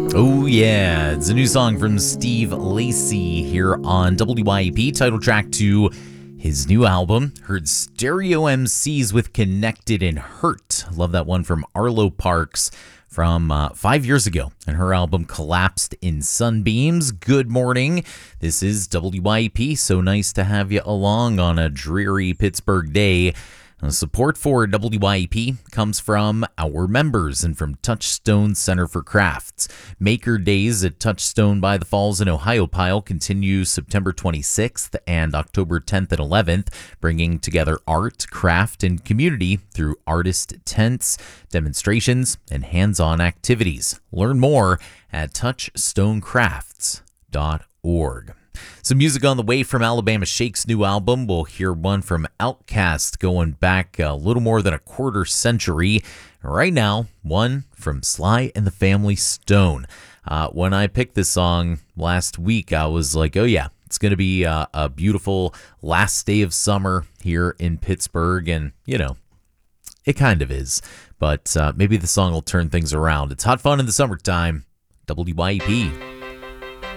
Oh, yeah. It's a new song from Steve Lacy here on WYAP, title track to his new album. Heard Stereo MCs with Connected and Hurt. Love that one from Arlo Parks from 5 years ago. And her album Collapsed in Sunbeams. Good morning. This is WYAP. So nice to have you along on a dreary Pittsburgh day. Support for WYAP comes from our members and from Touchstone Center for Crafts. Maker Days at Touchstone by the Falls in Ohiopyle continue September 26th and October 10th and 11th, bringing together art, craft, and community through artist tents, demonstrations, and hands-on activities. Learn more at touchstonecrafts.org. Some music on the way from Alabama Shake's new album. We'll hear one from Outkast going back a little more than a quarter century. Right now, one from Sly and the Family Stone. When I picked this song last week, I was like, oh yeah, it's going to be a beautiful last day of summer here in Pittsburgh. And, you know, it kind of is. But maybe the song will turn things around. It's hot fun in the summertime. WYAP.